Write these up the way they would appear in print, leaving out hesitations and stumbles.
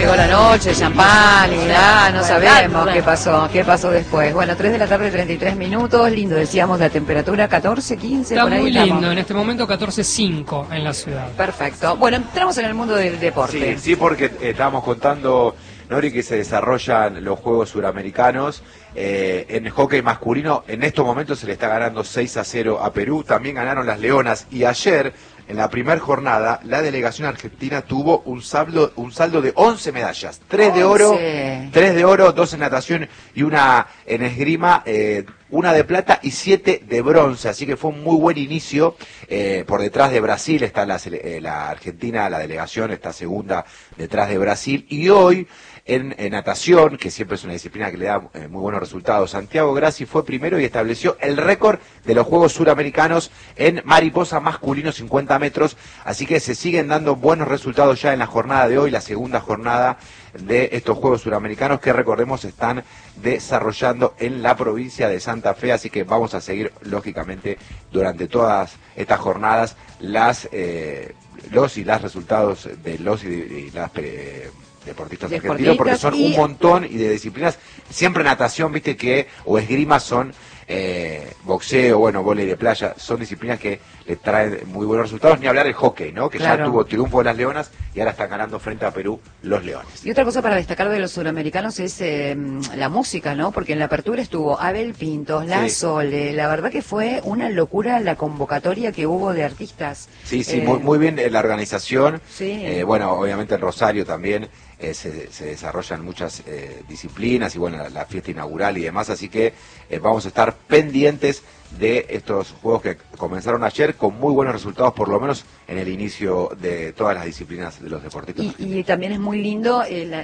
llegó la noche, champán y nada, no sabemos qué pasó después. Bueno, 3 de la tarde, 33 minutos, lindo, decíamos la temperatura 14, 15, está por ahí muy estamos. lindo, en este momento 14.5 en la ciudad. Perfecto. Bueno, entramos en el mundo del deporte. Sí, porque estábamos contando, Nori, que se desarrollan los Juegos Suramericanos. En el hockey masculino, en estos momentos se le está ganando 6-0 a Perú. También ganaron las Leonas. Y ayer, en la primera jornada, la delegación argentina tuvo un saldo de 11 medallas. 3 de oro, 2 en natación y una en esgrima, una de plata y 7 de bronce. Así que fue un muy buen inicio. Por detrás de Brasil está la Argentina, la delegación está segunda detrás de Brasil. Y hoy, en natación, que siempre es una disciplina que le da muy buenos resultados, Santiago Grassi fue primero y estableció el récord de los Juegos Suramericanos en mariposa masculino 50 metros, así que se siguen dando buenos resultados ya en la jornada de hoy, la segunda jornada de estos Juegos Suramericanos que, recordemos, están desarrollando en la provincia de Santa Fe, así que vamos a seguir lógicamente durante todas estas jornadas los y las resultados de los y las deportistas argentinos, porque son un montón y de disciplinas. Siempre natación, viste que, o esgrima son, boxeo, bueno, vóley de playa, son disciplinas que le traen muy buenos resultados. Ni hablar del hockey, ¿no? Que ya tuvo triunfo de las Leonas y ahora están ganando frente a Perú los Leones. Y otra cosa para destacar de los suramericanos es la música, ¿no? Porque en la apertura estuvo Abel Pintos, La Sole. La verdad que fue una locura la convocatoria que hubo de artistas. Sí, muy bien la organización. Sí. Bueno, obviamente en Rosario también se desarrollan muchas disciplinas y bueno, la fiesta inaugural y demás, así que vamos a estar pendientes de estos juegos que comenzaron ayer con muy buenos resultados, por lo menos en el inicio de todas las disciplinas de los deportistas. Y también es muy lindo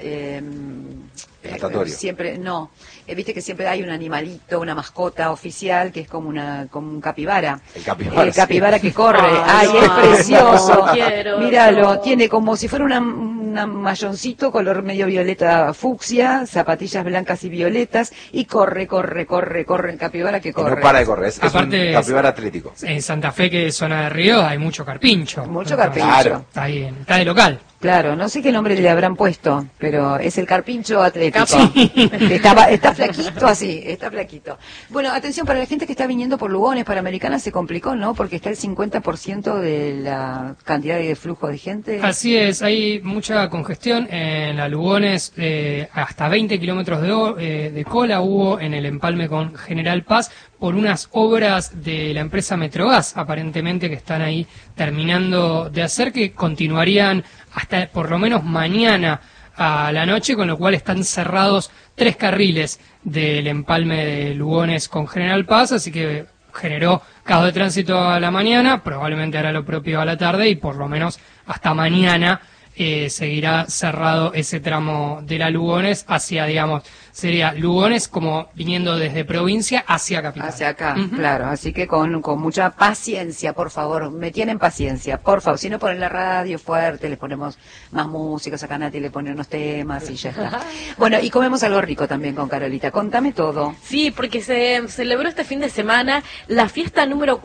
siempre, viste que siempre hay un animalito, una mascota oficial que es como un capibara. El capibara que corre. Ay, es precioso. Míralo, tiene como si fuera un mayoncito color medio violeta fucsia, zapatillas blancas y violetas y corre, el capibara que corre. No para de correr, es aparte, un capibara atlético. En Santa Fe, que es zona de río, hay mucho carpincho. Mucho carpincho. Claro. Está de local. Claro, no sé qué nombre le habrán puesto, pero es el carpincho atlético. Está flaquito así, está flaquito. Bueno, atención, para la gente que está viniendo por Lugones, Panamericana se complicó, ¿no? Porque está el 50% de la cantidad de flujo de gente. Así es, hay mucha congestión en la Lugones, hasta 20 kilómetros de cola hubo en el empalme con General Paz por unas obras de la empresa Metrogas, aparentemente, que están ahí terminando de hacer, que continuarían hasta por lo menos mañana a la noche, con lo cual están cerrados 3 carriles del empalme de Lugones con General Paz, así que generó caos de tránsito a la mañana, probablemente hará lo propio a la tarde y por lo menos hasta mañana seguirá cerrado ese tramo de la Lugones hacia, digamos, sería Lugones como viniendo desde provincia hacia capital. Hacia acá, claro, así que con mucha paciencia, por favor, me tienen paciencia, por favor, si no ponen la radio fuerte, les ponemos más música, a Nati le pone unos temas y ya está. Bueno, y comemos algo rico también con Carolita, contame todo. Sí, porque se celebró este fin de semana la fiesta número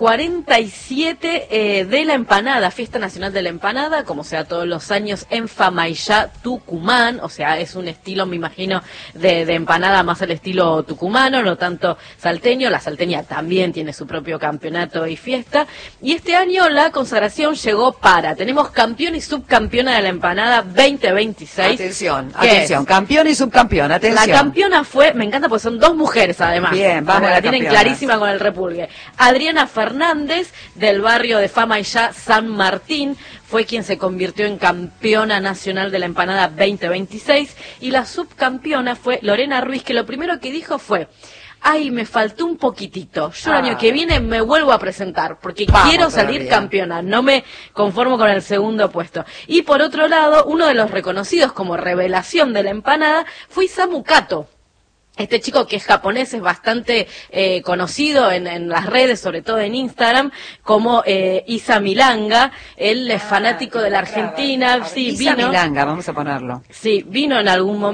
47 de la empanada, Fiesta Nacional de la Empanada, como sea todos los años en Famaillá, Tucumán, o sea, es un estilo, me imagino, de empanada más al estilo tucumano, no tanto salteño. La salteña también tiene su propio campeonato y fiesta, y este año la consagración llegó tenemos campeón y subcampeona de la empanada 2026. Atención, campeón y subcampeón, atención. La campeona fue, me encanta porque son 2 mujeres además. Bien, vamos, la tienen clarísima con el repulgue. Adriana Fernández, del barrio de Famaillá, San Martín, fue quien se convirtió en campeona nacional de la empanada 2026, y la subcampeona fue Lorena Ruiz, que lo primero que dijo fue: ay, me faltó un poquitito, yo el año que viene me vuelvo a presentar, porque quiero salir campeona, no me conformo con el segundo puesto. Y por otro lado, uno de los reconocidos como revelación de la empanada fue Isamu Kato. Este chico que es japonés, es bastante conocido en las redes, sobre todo en Instagram, como Isa Milanga. Él es fanático de la Argentina. Sí, Isa Milanga, vamos a ponerlo. Sí, vino en algún momento.